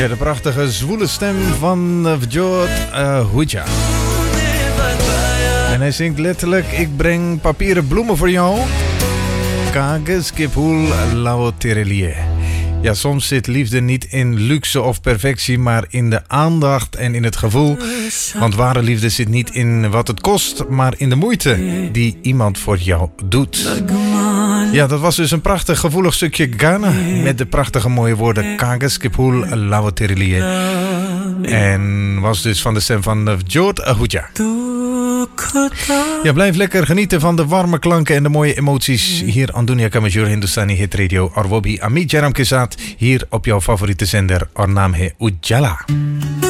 Ja, de prachtige zwoele stem van Navjot Ahuja. En hij zingt letterlijk: ik breng papieren bloemen voor jou. Kages kiphul lao terelie. Ja, soms zit liefde niet in luxe of perfectie, maar in de aandacht en in het gevoel. Want ware liefde zit niet in wat het kost, maar in de moeite die iemand voor jou doet. Ja, dat was dus een prachtig gevoelig stukje Ghana met de prachtige mooie woorden Kages kiphul lao terelie. En was dus van de stem van Navjot Ahuja. Ja, blijf lekker genieten van de warme klanken en de mooie emoties hier aan Dunia Kamajur Hindustani Hit Radio Arwobi Amit Jaram Kesat hier op jouw favoriete zender Ornaam He Ujjala.